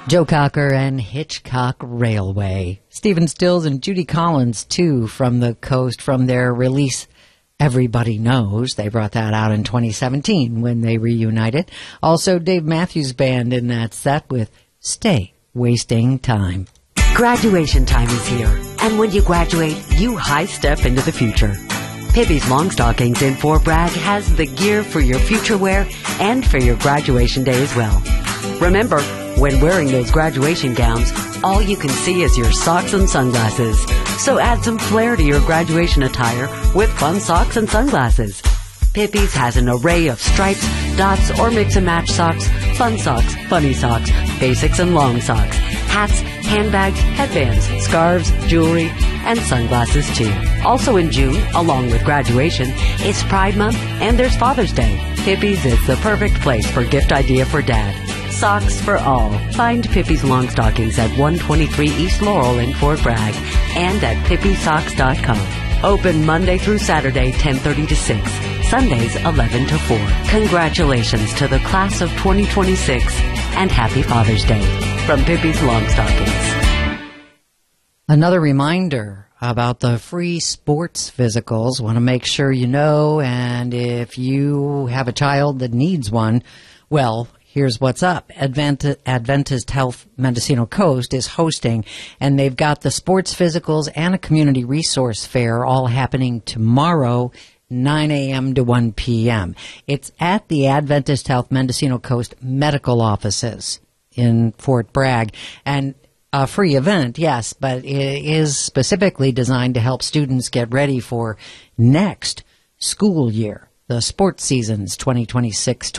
Joe Cocker and Hitchcock Railway. Stephen Stills and Judy Collins, too, from the coast, from their release Everybody Knows. They brought that out in 2017 when they reunited. Also, Dave Matthews Band in that set with Stay Wasting Time. Graduation time is here, and when you graduate, you high step into the future. Pippi's Long Stockings in Fort Bragg has the gear for your future wear and for your graduation day as well. Remember, when wearing those graduation gowns, all you can see is your socks and sunglasses. So add some flair to your graduation attire with fun socks and sunglasses. Pippi's has an array of stripes, dots, or mix-and-match socks, fun socks, funny socks, basics and long socks, hats, handbags, headbands, scarves, jewelry, and sunglasses too. Also in June, along with graduation, it's Pride Month and there's Father's Day. Pippi's is the perfect place for gift idea for Dad. Socks for all. Find Pippi's Long Stockings at 123 East Laurel in Fort Bragg and at pippysocks.com. Open Monday through Saturday, 10:30 to 6. Sundays, 11 to 4. Congratulations to the class of 2026 and happy Father's Day from Pippi's Long Stockings. Another reminder about the free sports physicals. Want to make sure you know, and if you have a child that needs one, well, here's what's up. Adventist Health Mendocino Coast is hosting, and they've got the sports physicals and a community resource fair all happening tomorrow, 9 a.m. to 1 p.m. It's at the Adventist Health Mendocino Coast medical offices in Fort Bragg. And a free event, yes, but it is specifically designed to help students get ready for next school year, the sports seasons 2026